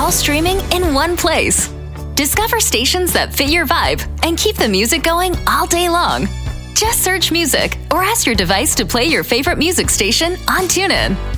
all streaming in one place. Discover stations that fit your vibe and keep the music going all day long. Just search music or ask your device to play your favorite music station on TuneIn.